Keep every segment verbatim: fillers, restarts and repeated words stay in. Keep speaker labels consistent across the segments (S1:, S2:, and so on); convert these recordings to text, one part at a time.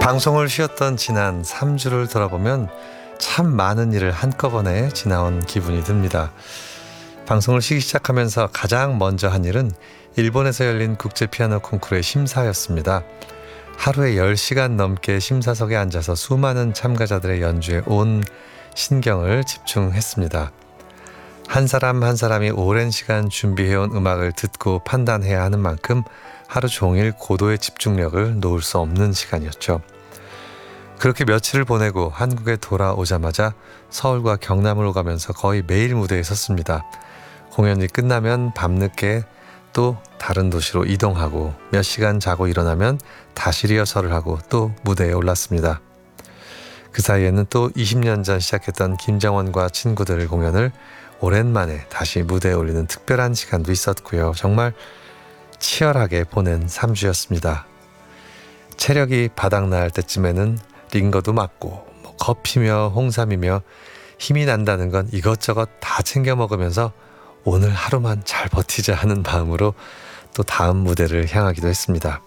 S1: 방송을 쉬었던 지난 삼 주를 돌아보면 참 많은 일을 한꺼번에 지나온 기분이 듭니다. 방송을 쉬기 시작하면서 가장 먼저 한 일은 일본에서 열린 국제 피아노 콩쿠르의 심사였습니다. 하루에 열 시간 넘게 심사석에 앉아서 수많은 참가자들의 연주에 온 신경을 집중했습니다. 한 사람 한 사람이 오랜 시간 준비해온 음악을 듣고 판단해야 하는 만큼 하루 종일 고도의 집중력을 놓을 수 없는 시간이었죠. 그렇게 며칠을 보내고 한국에 돌아오자마자 서울과 경남을 가면서 거의 매일 무대에 섰습니다. 공연이 끝나면 밤늦게 또 다른 도시로 이동하고 몇 시간 자고 일어나면 다시 리허설을 하고 또 무대에 올랐습니다. 그 사이에는 또 이십 년 전 시작했던 김정원과 친구들 공연을 오랜만에 다시 무대에 올리는 특별한 시간도 있었고요. 정말 치열하게 보낸 삼 주였습니다. 체력이 바닥날 때쯤에는 링거도 맞고 뭐 커피며 홍삼이며 힘이 난다는 건 이것저것 다 챙겨 먹으면서 오늘 하루만 잘 버티자 하는 마음으로 또 다음 무대를 향하기도 했습니다.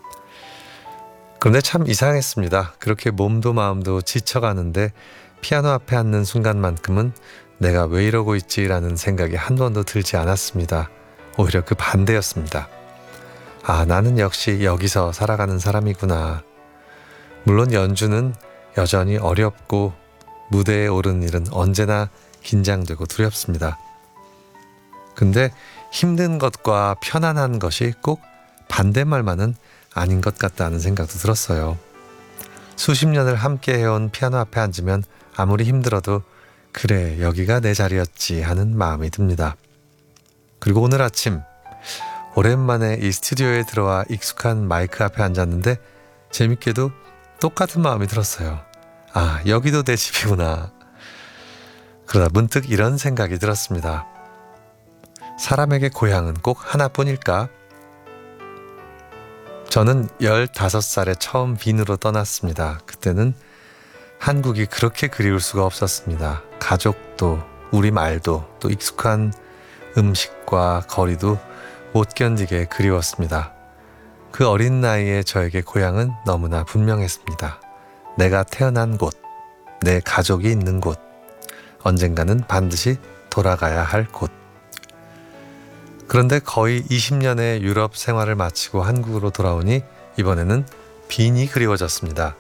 S1: 그런데 참 이상했습니다. 그렇게 몸도 마음도 지쳐가는데 피아노 앞에 앉는 순간만큼은 내가 왜 이러고 있지라는 생각이 한 번도 들지 않았습니다. 오히려 그 반대였습니다. 아, 나는 역시 여기서 살아가는 사람이구나. 물론 연주는 여전히 어렵고 무대에 오르는 일은 언제나 긴장되고 두렵습니다. 근데 힘든 것과 편안한 것이 꼭 반대말만은 아닌 것 같다는 생각도 들었어요. 수십 년을 함께 해온 피아노 앞에 앉으면 아무리 힘들어도 그래, 여기가 내 자리였지 하는 마음이 듭니다. 그리고 오늘 아침 오랜만에 이 스튜디오에 들어와 익숙한 마이크 앞에 앉았는데 재밌게도 똑같은 마음이 들었어요. 아, 여기도 내 집이구나. 그러다 문득 이런 생각이 들었습니다. 사람에게 고향은 꼭 하나뿐일까? 저는 열다섯 살에 처음 빈으로 떠났습니다. 그때는 한국이 그렇게 그리울 수가 없었습니다. 가족도 우리말도 또 익숙한 음식과 거리도 못 견디게 그리웠습니다. 그 어린 나이에 저에게 고향은 너무나 분명했습니다. 내가 태어난 곳, 내 가족이 있는 곳, 언젠가는 반드시 돌아가야 할 곳. 그런데 거의 이십 년의 유럽 생활을 마치고 한국으로 돌아오니 이번에는 빈이 그리워졌습니다.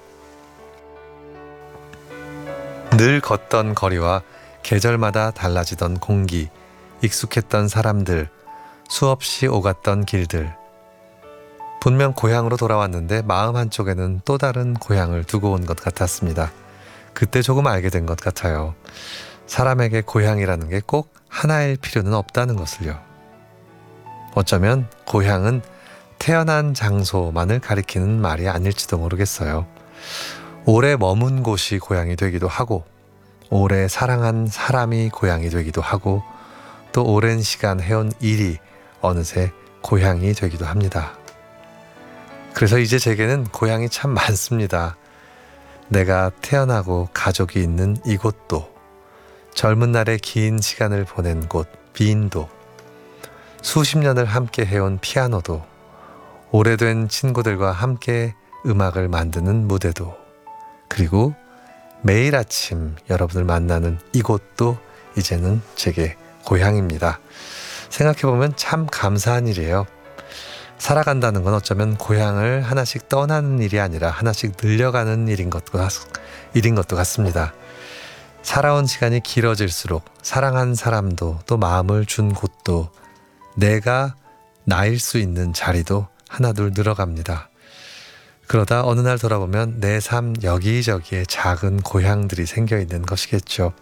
S1: 늘 걷던 거리와 계절마다 달라지던 공기, 익숙했던 사람들, 수없이 오갔던 길들. 분명 고향으로 돌아왔는데 마음 한쪽에는 또 다른 고향을 두고 온 것 같았습니다. 그때 조금 알게 된 것 같아요. 사람에게 고향이라는 게 꼭 하나일 필요는 없다는 것을요. 어쩌면 고향은 태어난 장소만을 가리키는 말이 아닐지도 모르겠어요. 오래 머문 곳이 고향이 되기도 하고, 오래 사랑한 사람이 고향이 되기도 하고, 또 오랜 시간 해온 일이 어느새 고향이 되기도 합니다. 그래서 이제 제게는 고향이 참 많습니다. 내가 태어나고 가족이 있는 이곳도, 젊은 날에 긴 시간을 보낸 곳 빈도, 수십 년을 함께 해온 피아노도, 오래된 친구들과 함께 음악을 만드는 무대도, 그리고 매일 아침 여러분을 만나는 이곳도 이제는 제게 고향입니다. 생각해보면 참 감사한 일이에요. 살아간다는 건 어쩌면 고향을 하나씩 떠나는 일이 아니라 하나씩 늘려가는 일인 것도, 일인 것도 같습니다. 살아온 시간이 길어질수록 사랑한 사람도 또 마음을 준 곳도 내가 나일 수 있는 자리도 하나둘 늘어갑니다. 그러다 어느 날 돌아보면 내 삶 여기저기에 작은 고향들이 생겨 있는 것이겠죠.